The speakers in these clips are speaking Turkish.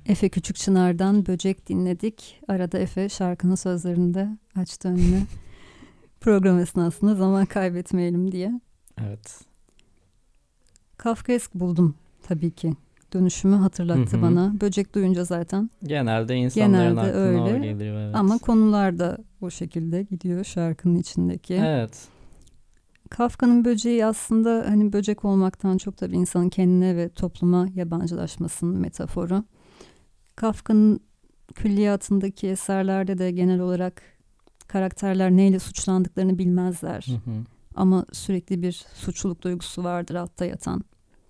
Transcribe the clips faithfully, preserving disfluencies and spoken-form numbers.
Efe Küçükçınar'dan Böcek dinledik. Arada Efe şarkının sözlerini de açtı önüne. Program esnasında zaman kaybetmeyelim diye. Evet. Kafkaesk buldum tabii ki. Dönüşümü hatırlattı Hı hı. bana. Böcek duyunca zaten. Genelde insanların Genelde aklına öyle. o geliyor. Evet. Ama konular da o şekilde gidiyor şarkının içindeki. Evet. Kafka'nın böceği aslında hani böcek olmaktan çok tabii insanın kendine ve topluma yabancılaşmasının metaforu. Kafka'nın külliyatındaki eserlerde de genel olarak karakterler neyle suçlandıklarını bilmezler. Hı hı. Ama sürekli bir suçluluk duygusu vardır altta yatan.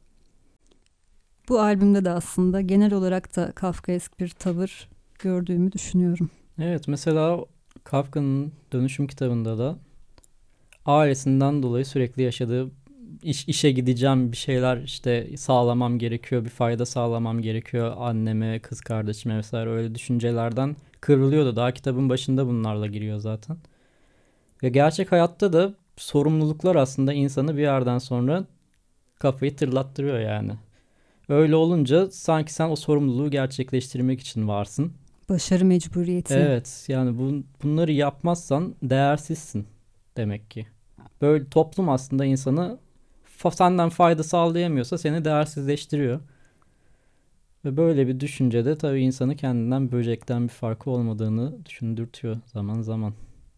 Bu albümde de aslında genel olarak da Kafkaesk bir tavır gördüğümü düşünüyorum. Evet, mesela Kafka'nın Dönüşüm kitabında da ailesinden dolayı sürekli yaşadığı iş, işe gideceğim, bir şeyler işte sağlamam gerekiyor, bir fayda sağlamam gerekiyor anneme, kız kardeşime vesaire, öyle düşüncelerden kıvrılıyordu. Daha kitabın başında bunlarla giriyor zaten. Ve gerçek hayatta da sorumluluklar aslında insanı bir yerden sonra kafayı tırlattırıyor yani. Öyle olunca sanki sen o sorumluluğu gerçekleştirmek için varsın. Başarı mecburiyeti. Evet, yani bu, bunları yapmazsan değersizsin demek ki. Böyle toplum aslında insanı fa- senden fayda sağlayamıyorsa seni değersizleştiriyor. Ve böyle bir düşüncede tabii insanı kendinden, böcekten bir farkı olmadığını düşündürtüyor zaman zaman.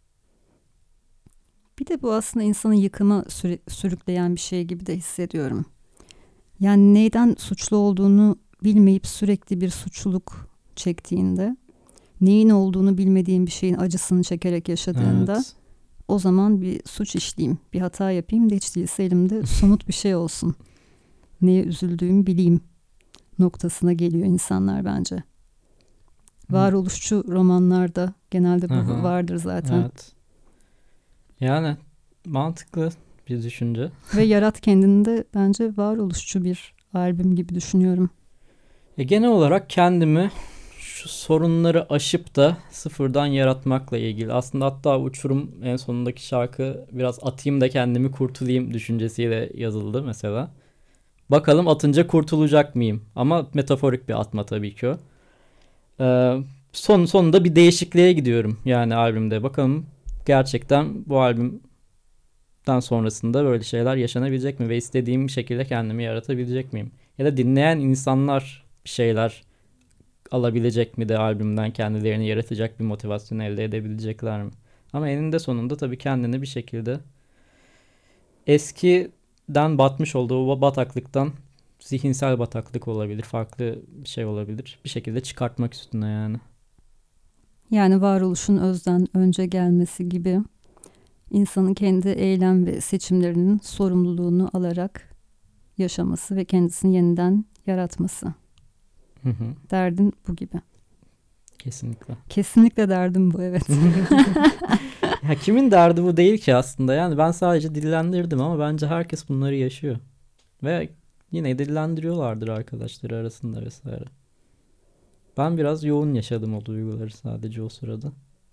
Bir de bu aslında insanı yıkıma süre- sürükleyen bir şey gibi de hissediyorum. Yani neyden suçlu olduğunu bilmeyip sürekli bir suçluluk çektiğinde, neyin olduğunu bilmediğin bir şeyin acısını çekerek yaşadığında, Evet. o zaman bir suç işleyeyim, bir hata yapayım da hiç değilse elimde somut bir şey olsun. Neye üzüldüğümü bileyim noktasına geliyor insanlar bence. Varoluşçu romanlarda genelde bu Aha, vardır zaten. evet. Yani mantıklı bir düşünce. Ve Yarat kendinde bence varoluşçu bir albüm gibi düşünüyorum. E, genel olarak kendimi şu sorunları aşıp da sıfırdan yaratmakla ilgili. Aslında hatta Uçurum en sonundaki şarkı biraz atayım da kendimi kurtulayım düşüncesiyle yazıldı mesela. Bakalım atınca kurtulacak mıyım? Ama metaforik bir atma tabii ki o. Ee, son, sonunda bir değişikliğe gidiyorum yani albümde. Bakalım gerçekten bu albümden sonrasında böyle şeyler yaşanabilecek mi? Ve istediğim şekilde kendimi yaratabilecek miyim? Ya da dinleyen insanlar bir şeyler alabilecek mi de albümden, kendilerini yaratacak bir motivasyon elde edebilecekler mi? Ama eninde sonunda tabii kendini bir şekilde eskiden batmış olduğu o bataklıktan, zihinsel bataklık olabilir, farklı bir şey olabilir, bir şekilde çıkartmak üstüne yani. Yani varoluşun özden önce gelmesi gibi insanın kendi eylem ve seçimlerinin sorumluluğunu alarak yaşaması ve kendisini yeniden yaratması. Hı hı. Derdin bu gibi. Kesinlikle. Kesinlikle derdim bu, evet. Ya kimin derdi bu değil ki aslında. Yani ben sadece dillendirdim ama bence herkes bunları yaşıyor. Ve yine dillendiriyorlardır arkadaşları arasında vesaire. Ben biraz yoğun yaşadım o duyguları sadece o sırada.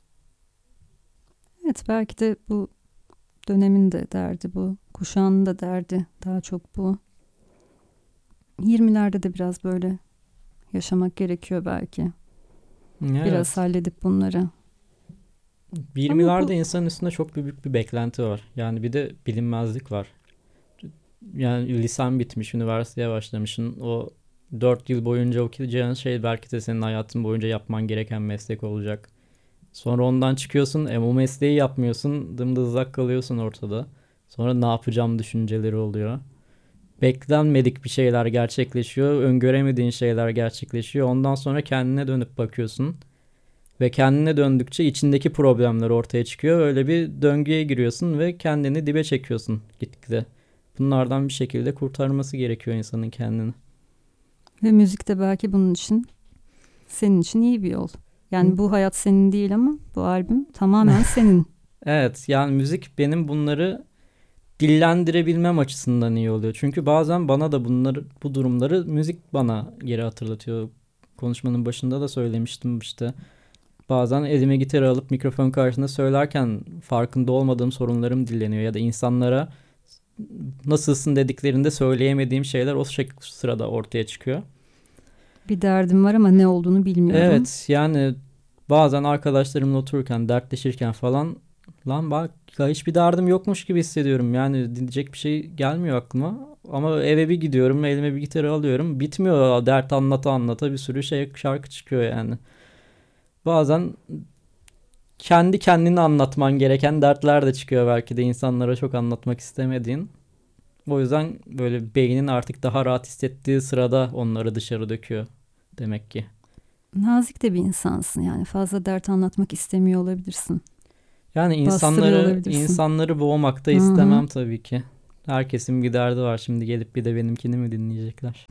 Evet, belki de bu dönemin de derdi bu. Kuşağının da derdi daha çok bu. yirmilerde de biraz böyle yaşamak gerekiyor belki. Evet. Biraz halledip bunları. yirmilerde bu- insanın üstünde çok büyük bir beklenti var. Yani bir de bilinmezlik var. Yani lisan bitmiş, üniversiteye başlamışsın. O dört yıl boyunca okuyacağın şey belki de senin hayatın boyunca yapman gereken meslek olacak. Sonra ondan çıkıyorsun, e, o mesleği yapmıyorsun, dımdızlak kalıyorsun ortada. Sonra ne yapacağım düşünceleri oluyor. Beklenmedik bir şeyler gerçekleşiyor, öngöremediğin şeyler gerçekleşiyor. Ondan sonra kendine dönüp bakıyorsun. Ve kendine döndükçe içindeki problemler ortaya çıkıyor. Öyle bir döngüye giriyorsun ve kendini dibe çekiyorsun gitgide. Bunlardan bir şekilde kurtarması gerekiyor insanın kendini. Ve müzik de belki bunun için, senin için iyi bir yol. Yani Hı. bu hayat senin değil ama bu albüm tamamen senin. Evet, yani müzik benim bunları dillendirebilmem açısından iyi oluyor. Çünkü bazen bana da bunları, bu durumları müzik bana geri hatırlatıyor. Konuşmanın başında da söylemiştim işte. Bazen elime gitarı alıp mikrofon karşısında söylerken farkında olmadığım sorunlarım dilleniyor. Ya da insanlara nasılsın dediklerinde söyleyemediğim şeyler o sırada ortaya çıkıyor. Bir derdim var ama ne olduğunu bilmiyorum. Evet, yani bazen arkadaşlarımla otururken, dertleşirken falan lan bak ya hiçbir derdim yokmuş gibi hissediyorum. Yani dinleyecek bir şey gelmiyor aklıma. Ama eve bir gidiyorum, elime bir gitarı alıyorum. Bitmiyor, dert anlata anlata bir sürü şey şarkı çıkıyor yani. Bazen kendi kendini anlatman gereken dertler de çıkıyor belki de insanlara çok anlatmak istemediğin. O yüzden böyle beynin artık daha rahat hissettiği sırada onları dışarı döküyor demek ki. Nazik de bir insansın yani fazla dert anlatmak istemiyor olabilirsin. Yani Bastırıyor insanları olabilirsin. insanları boğmak da Hı hı. istemem tabii ki. Herkesin bir derdi var. Şimdi gelip bir de benimkini mi dinleyecekler?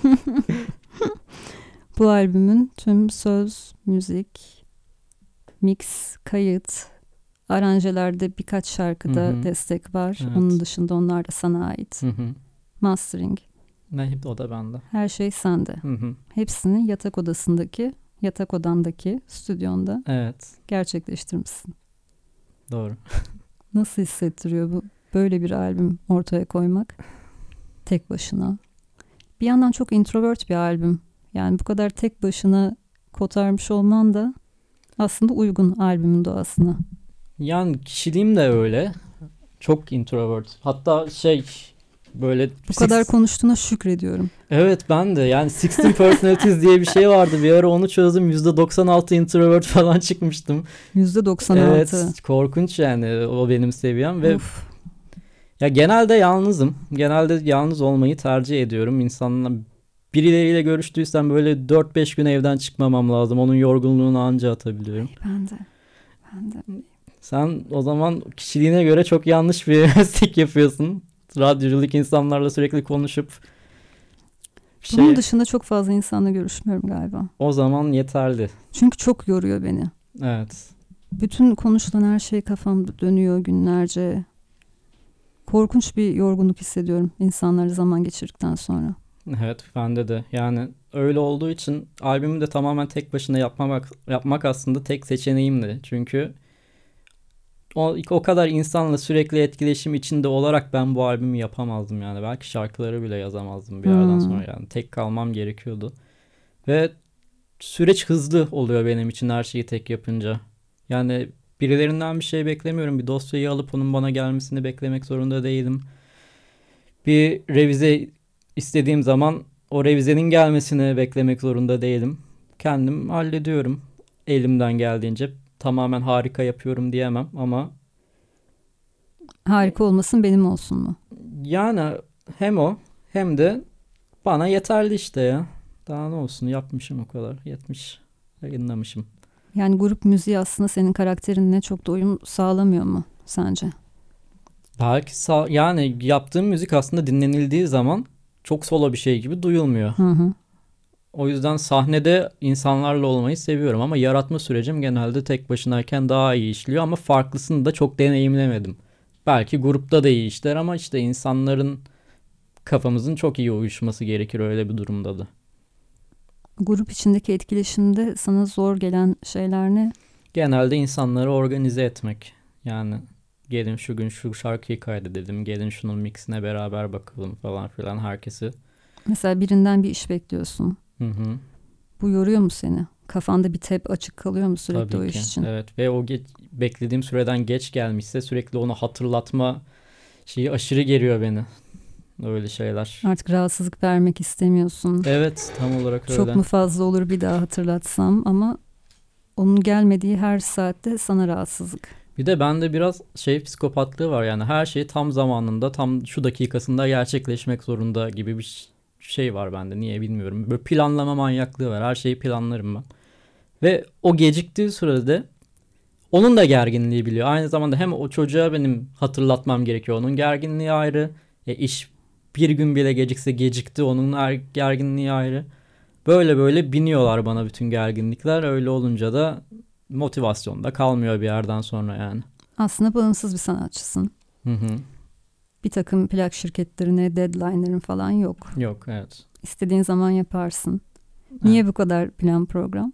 Bu albümün tüm söz, müzik, mix, kayıt, aranjelerde birkaç şarkıda Hı hı. destek var. Evet. Onun dışında onlar da sana ait. Hı hı. Mastering, Ne o da bende. her şey sende. Hı hı. Hepsini yatak odasındaki, yatak odandaki stüdyonda Evet, gerçekleştirmişsin. doğru. Nasıl hissettiriyor bu böyle bir albüm ortaya koymak tek başına? Bir yandan çok introvert bir albüm. Yani bu kadar tek başına kotarmış olman da aslında uygun albümün doğasına. Yani kişiliğim de öyle. Çok introvert. Hatta şey böyle Bu kadar six- konuştuğuna şükrediyorum. Evet, ben de yani sixteen personalities diye bir şey vardı. Bir ara onu çözdüm. yüzde doksan altı introvert falan çıkmıştım. yüzde doksan altı. Evet, korkunç yani o benim seviyem ve Of. ya genelde yalnızım. Genelde yalnız olmayı tercih ediyorum. İnsanla birileriyle görüştüysem böyle dört beş gün evden çıkmamam lazım. Onun yorgunluğunu anca atabiliyorum. Ben de. Ben de. Sen o zaman kişiliğine göre çok yanlış bir meslek yapıyorsun. Radyoculuk, insanlarla sürekli konuşup bir Bunun şey. dışında çok fazla insanla görüşmüyorum galiba. O zaman yeterli. Çünkü çok yoruyor beni. Evet. Bütün konuşulan her şey kafamda dönüyor günlerce. Korkunç bir yorgunluk hissediyorum insanlarla zaman geçirdikten sonra. Evet, bende de. Yani öyle olduğu için albümü de tamamen tek başına yapmamak yapmak aslında tek seçeneğimdi. Çünkü o, o kadar insanla sürekli etkileşim içinde olarak ben bu albümü yapamazdım yani. Belki şarkıları bile yazamazdım bir yerden Hmm. sonra yani. Tek kalmam gerekiyordu. Ve süreç hızlı oluyor benim için her şeyi tek yapınca. Yani birilerinden bir şey beklemiyorum. Bir dosyayı alıp onun bana gelmesini beklemek zorunda değilim. Bir revize istediğim zaman o revizenin gelmesini beklemek zorunda değilim. Kendim hallediyorum elimden geldiğince. Tamamen harika yapıyorum diyemem ama Harika olmasın benim olsun mu? yani hem o hem de bana yeterli işte ya. Daha ne olsun, yapmışım o kadar. Yetmiş. Yayınlamışım. Yani grup müziği aslında senin karakterinle çok da uyum sağlamıyor mu sence? Belki sa- yani yaptığım müzik aslında dinlenildiği zaman çok solo bir şey gibi duyulmuyor. Hı hı. O yüzden sahnede insanlarla olmayı seviyorum ama yaratma sürecim genelde tek başınayken daha iyi işliyor ama farklısını da çok deneyimlemedim. Belki grupta da iyi işler ama işte insanların, kafamızın çok iyi uyuşması gerekir öyle bir durumda da. Grup içindeki etkileşimde sana zor gelen şeyler ne? Genelde insanları organize etmek. Yani gelin şu gün şu şarkıyı kaydedelim, gelin şunun mixine beraber bakalım falan filan, herkesi. Mesela birinden bir iş bekliyorsun. Hı hı. Bu yoruyor mu seni? Kafanda bir tab açık kalıyor mu sürekli Tabii o ki. iş için? Evet, ve o geç, beklediğim süreden geç gelmişse sürekli onu hatırlatma şeyi aşırı geriyor beni. Öyle şeyler. Artık rahatsızlık vermek istemiyorsun. Evet, tam olarak öyle. Çok mu fazla olur bir daha hatırlatsam ama onun gelmediği her saatte sana rahatsızlık. Bir de bende biraz şey psikopatlığı var yani, her şey tam zamanında, tam şu dakikasında gerçekleşmek zorunda gibi bir şey var bende. Niye bilmiyorum. Böyle planlama manyaklığı var. Her şeyi planlarım ben. Ve o geciktiği sürede onun da gerginliği biliyor. Aynı zamanda hem o çocuğa benim hatırlatmam gerekiyor. Onun gerginliği ayrı. E iş bir gün bile gecikse gecikti. Onun er- gerginliği ayrı. Böyle böyle biniyorlar bana bütün gerginlikler. Öyle olunca da motivasyon da kalmıyor bir yerden sonra yani. Aslında bağımsız bir sanatçısın. Hı hı. Bir takım plak şirketlerine deadline'ların falan yok. Yok, evet. İstediğin zaman yaparsın. Niye Evet. bu kadar plan program?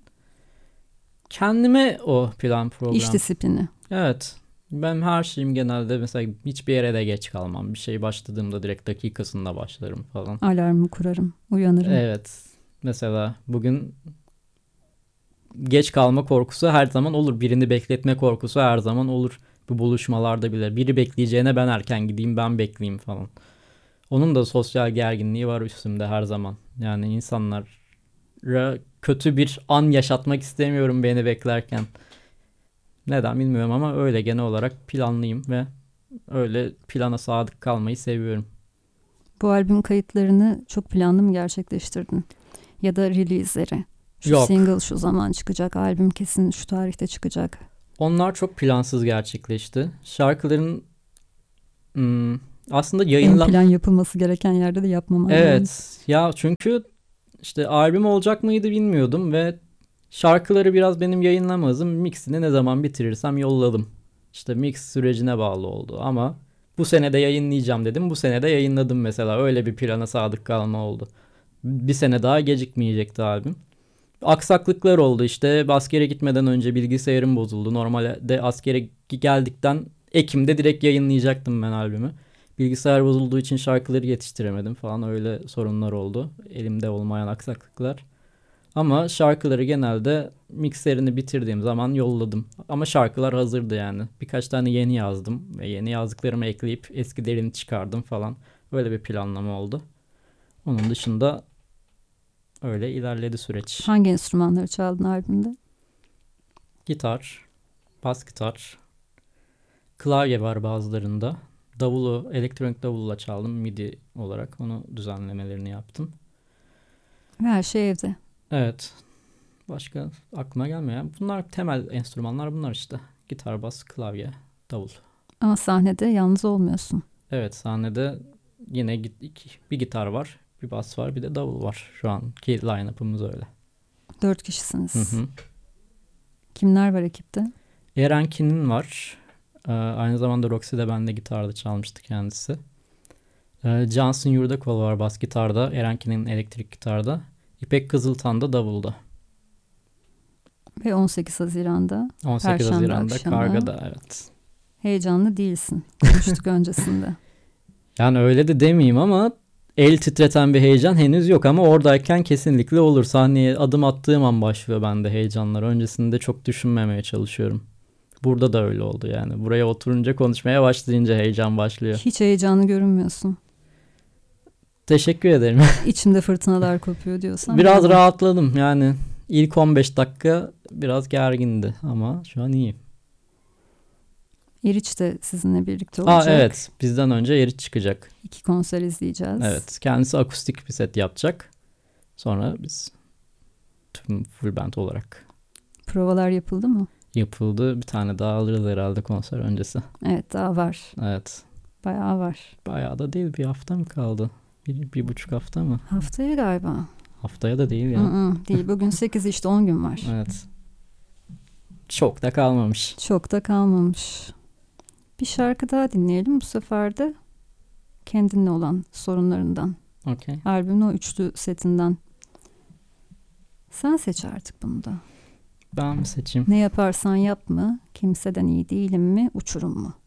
Kendime o plan program. İş disiplini. Evet. Ben her şeyim genelde mesela hiçbir yere de geç kalmam. Bir şey başladığımda direkt dakikasında başlarım falan. Alarmı kurarım, uyanırım. Evet. Mesela bugün geç kalma korkusu her zaman olur. Birini bekletme korkusu her zaman olur. Bu buluşmalarda bile. Biri bekleyeceğine ben erken gideyim, ben bekleyeyim falan. Onun da sosyal gerginliği var üstümde her zaman. Yani insanlara kötü bir an yaşatmak istemiyorum beni beklerken. Neden bilmiyorum ama öyle genel olarak planlıyım ve öyle plana sadık kalmayı seviyorum. Bu albüm kayıtlarını çok planlı mı gerçekleştirdin? Ya da release'leri? Şu Yok. single şu zaman çıkacak, albüm kesin şu tarihte çıkacak. Onlar çok plansız gerçekleşti. Şarkıların hmm, aslında En yayınlan... plan yapılması gereken yerde de yapmaman lazım. Evet. Ya çünkü işte albüm olacak mıydı bilmiyordum ve şarkıları biraz benim yayınlama hızım, mixini ne zaman bitirirsem yolladım. İşte mix sürecine bağlı oldu ama bu sene de yayınlayacağım dedim. Bu sene de yayınladım mesela. Öyle bir plana sadık kalma oldu. Bir sene daha gecikmeyecekti albüm. Aksaklıklar oldu işte. Askere gitmeden önce bilgisayarım bozuldu. Normalde askere geldikten Ekim'de direkt yayınlayacaktım ben albümü. Bilgisayar bozulduğu için şarkıları yetiştiremedim falan, öyle sorunlar oldu. Elimde olmayan aksaklıklar. Ama şarkıları genelde mikserini bitirdiğim zaman yolladım. Ama şarkılar hazırdı yani. Birkaç tane yeni yazdım ve yeni yazdıklarımı ekleyip eskilerini çıkardım falan. Öyle bir planlama oldu. Onun dışında öyle ilerledi süreç. Hangi enstrümanları çaldın albümde? Gitar, bas gitar, klavye var bazılarında. Davulu, elektronik davulla çaldım midi olarak. Onu düzenlemelerini yaptım. Her şey evde. Evet. Başka aklıma gelmiyor. Bunlar temel enstrümanlar bunlar işte. Gitar, bas, klavye, davul. Ama sahnede yalnız olmuyorsun. Evet, sahnede yine bir gitar var, bir bas var, bir de davul var. Şu anki line-up'ımız öyle. Dört kişisiniz. Hı hı. Kimler var ekipte? Eren Kin'in var. Ee, aynı zamanda Roxy'de bende gitarda çalmıştı kendisi. Ee, Cansın Yurdakol var bas gitarda. Eren Kin'in elektrik gitarda. İpek Kızıltan da davulda. Ve on sekiz Haziran'da. on sekiz Perşembe Haziran'da akşamı. Karga'da, evet. Heyecanlı değilsin. Konuştuk öncesinde. Yani öyle de demeyeyim ama el titreten bir heyecan henüz yok ama oradayken kesinlikle olur. Sahneye adım attığım an başlıyor bende heyecanlar. Öncesinde çok düşünmemeye çalışıyorum. Burada da öyle oldu yani. Buraya oturunca, konuşmaya başlayınca heyecan başlıyor. Hiç heyecanlı görünmüyorsun. Teşekkür ederim. İçimde fırtınalar kopuyor diyorsan. Biraz yani. rahatladım yani. İlk on beş dakika biraz gergindi ama şu an iyiyim. Eriç de sizinle birlikte olacak. Aa evet, bizden önce Eriç çıkacak. İki konser izleyeceğiz. Evet, kendisi akustik bir set yapacak. Sonra biz tüm full band olarak. Provalar yapıldı mı? Yapıldı. Bir tane daha alırız herhalde konser öncesi. Evet, daha var. Evet. Bayağı var. Bayağı da değil, bir hafta mı kaldı? Bir, bir buçuk hafta mı? Haftaya galiba. Haftaya da değil ya. Hı-hı, değil. Bugün sekiz, işte on gün var. Evet. Çok da kalmamış. Çok da kalmamış. Bir şarkı daha dinleyelim bu sefer de. Kendinle olan sorunlarından. Okay. Albümün o üçlü setinden. Sen seç artık bunu da. Ben mi seçeyim? Ne yaparsan yap mı? Kimseden iyi değilim mi? Uçurum mu?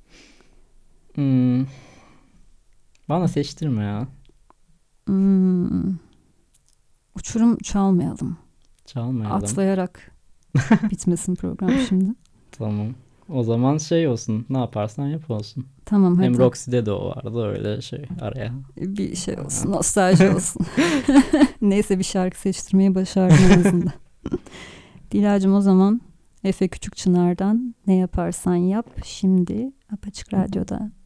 Hmm. Bana seçtirme ya. Hmm. Uçurum çalmayalım. Çalmayalım. Atlayarak bitmesin program şimdi. Tamam. O zaman şey olsun. Ne yaparsan yap olsun. Tamam hadi. Hem Roxy'de de o vardı, öyle şey araya. Bir şey olsun. Nostalji olsun. Neyse, bir şarkı seçtirmeyi başardım en azından. Dilacığım, o zaman Efe Küçükçınar'dan Ne Yaparsan Yap şimdi Apaçık Radyo'da.